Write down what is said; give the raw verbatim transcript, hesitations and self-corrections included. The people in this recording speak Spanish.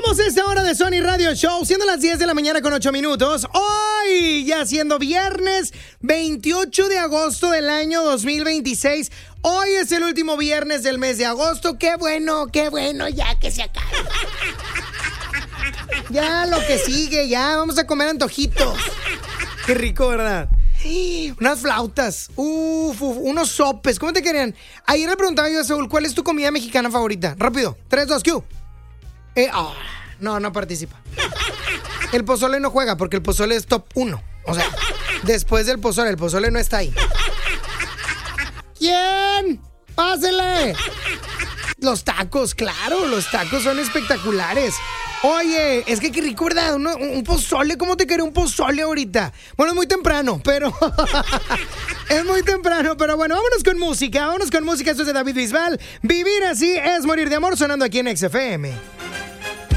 Comenzamos esta hora de Sony Radio Show, siendo las diez de la mañana con ocho minutos. Hoy, ya siendo viernes veintiocho de agosto del año dos mil veintiséis. Hoy es el último viernes del mes de agosto. ¡Qué bueno, qué bueno! Ya que se acabe. Ya lo que sigue, ya vamos a comer antojitos. Qué rico, ¿verdad? Unas flautas, uf, uf, unos sopes. ¿Cómo te querían? Ayer le preguntaba yo a Saúl, ¿cuál es tu comida mexicana favorita? Rápido, tres, dos, Q. Eh, oh, no, no participa. El pozole no juega porque el pozole es top uno. O sea, después del pozole, el pozole no está ahí. ¿Quién? ¡Pásele! Los tacos, claro, los tacos son espectaculares. Oye, es que qué rico, ¿verdad? Un, un pozole, ¿cómo te quería un pozole ahorita? Bueno, es muy temprano, pero... es muy temprano, pero bueno, vámonos con música, vámonos con música. Esto es de David Bisbal. Vivir así es morir de amor, sonando aquí en X F M.